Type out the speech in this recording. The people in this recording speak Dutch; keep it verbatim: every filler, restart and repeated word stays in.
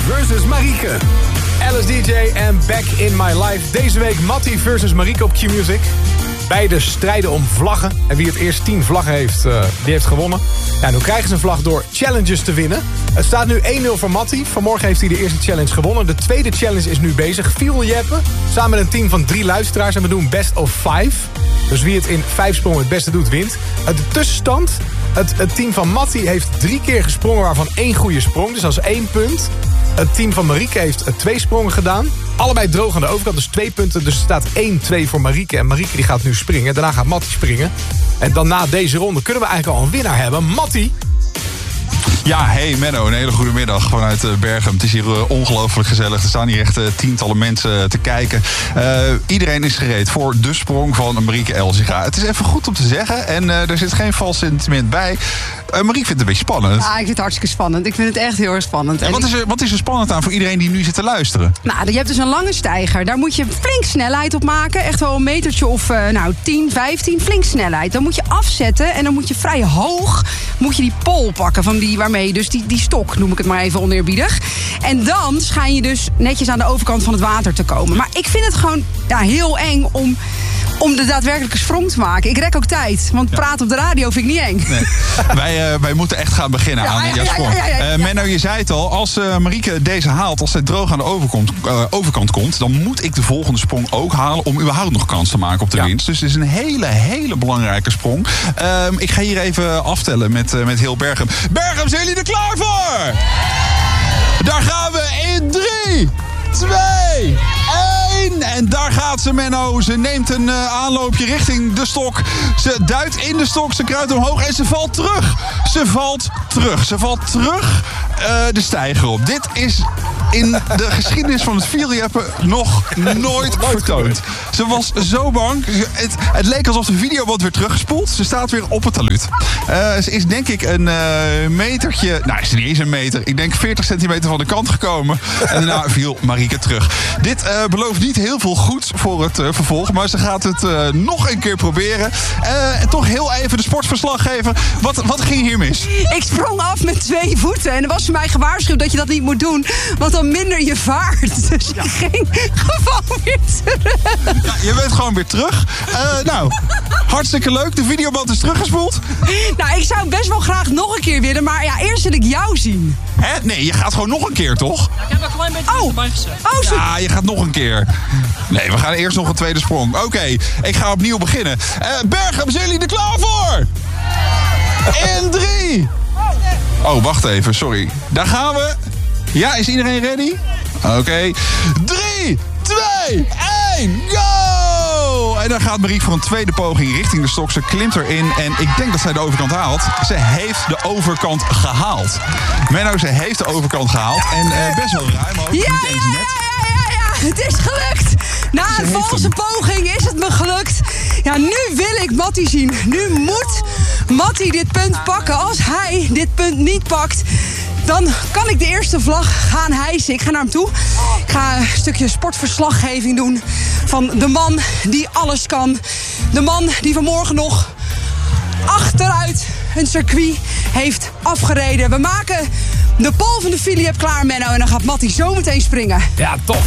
versus Marieke. Alice D J en Back in My Life. Deze week Mattie versus Marieke op Q-Music. Beide strijden om vlaggen. En wie het eerst tien vlaggen heeft, uh, die heeft gewonnen. Ja, nu krijgen ze een vlag door challenges te winnen. Het staat nu één nul voor Mattie. Vanmorgen heeft hij de eerste challenge gewonnen. De tweede challenge is nu bezig. Viel Jeppe, samen met een team van drie luisteraars. En we doen best of five. Dus wie het in vijf sprongen het beste doet, wint. De tussenstand. Het, het team van Mattie heeft drie keer gesprongen, waarvan één goede sprong. Dus dat is één punt. Het team van Marieke heeft twee sprongen gedaan. Allebei droog aan de overkant, dus twee punten. Dus het staat één twee voor Marieke. En Marieke die gaat nu springen. Daarna gaat Mattie springen. En dan na deze ronde kunnen we eigenlijk al een winnaar hebben. Mattie. Ja, hey Menno, een hele goede middag vanuit uh, Berchem. Het is hier uh, ongelooflijk gezellig. Er staan hier echt uh, tientallen mensen uh, te kijken. Uh, iedereen is gereed voor de sprong van Marieke Elzinga. Het is even goed om te zeggen en uh, er zit geen vals sentiment bij. Uh, Marieke vindt het een beetje spannend. Ja, ik vind het hartstikke spannend. Ik vind het echt heel erg spannend. En wat, is er, wat is er spannend aan voor iedereen die nu zit te luisteren? Nou, je hebt dus een lange steiger. Daar moet je flink snelheid op maken. Echt wel een metertje of uh, nou, tien, vijftien. Flink snelheid. Dan moet je afzetten en dan moet je vrij hoog moet je die pol pakken van die waarmee je dus die, die stok, noem ik het maar even oneerbiedig. En dan schijn je dus netjes aan de overkant van het water te komen. Maar ik vind het gewoon ja, heel eng om... om de daadwerkelijke sprong te maken. Ik rek ook tijd, want ja. praten op de radio vind ik niet eng. Nee. wij, uh, wij moeten echt gaan beginnen ja, aan ja, jouw ja, sprong. Ja, ja, ja, ja. Uh, Menno, je zei het al, als uh, Marieke deze haalt, als zij droog aan de overkant, uh, overkant komt, dan moet ik de volgende sprong ook halen om überhaupt nog kans te maken op de ja. winst. Dus het is een hele, hele belangrijke sprong. Uh, ik ga hier even aftellen met, uh, met heel Berchem. Berchem, zijn jullie er klaar voor? Daar gaan we in drie, twee, één. En daar gaat ze, Menno. Ze neemt een uh, aanloopje richting de stok. Ze duikt in de stok, ze kruipt omhoog en ze valt terug. Ze valt terug. Ze valt terug uh, de steiger op. Dit is in de geschiedenis van het vieljeppen nog nooit vertoond. Ze was zo bang. Het, het leek alsof de video wordt weer teruggespoeld. Ze staat weer op het talud. Uh, ze is denk ik een uh, metertje... Nou, is niet eens een meter. Ik denk veertig centimeter van de kant gekomen. En daarna viel Marieke terug. Dit uh, belooft niet heel veel goeds voor het uh, vervolg. Maar ze gaat het uh, nog een keer proberen. Uh, en toch heel even de sportverslaggever. Wat, wat ging hier mis? Ik sprong af met twee voeten. En er was voor mij gewaarschuwd dat je dat niet moet doen. Want dan minder je vaart. Dus ja. ik ging gewoon weer terug. Ja, je bent gewoon weer terug. Uh, nou, hartstikke leuk. De videoband is teruggespoeld. Nou, ik zou best wel graag nog een keer willen. Maar ja, eerst wil ik jou zien. Hè? Nee, je gaat gewoon nog een keer, toch? Ja, ik heb er een klein beetje oh. erbij gezet. Oh, zo. Ja, je gaat nog een keer. Nee, we gaan eerst nog een tweede sprong. Oké, okay, ik ga opnieuw beginnen. Uh, Berchem, zijn jullie er klaar voor? In drie. Oh, wacht even, sorry. Daar gaan we. Ja, is iedereen ready? Oké. Okay. drie, twee, één, go! En dan gaat Marie voor een tweede poging richting de stok. Ze klimt erin en ik denk dat zij de overkant haalt. Ze heeft de overkant gehaald. Menno, ze heeft de overkant gehaald. En uh, best wel ruim ook. Ja, ja, ja, ja, ja, ja, het is gelukt. Na een valse poging is het me gelukt. Ja, nu wil ik Mattie zien. Nu moet Mattie dit punt pakken. Als hij dit punt niet pakt, dan kan ik de eerste vlag gaan hijsen. Ik ga naar hem toe. Ik ga een stukje sportverslaggeving doen van de man die alles kan. De man die vanmorgen nog achteruit een circuit heeft afgereden. We maken de pol van de Philippe klaar, Menno. En dan gaat Mattie zo meteen springen. Ja, top.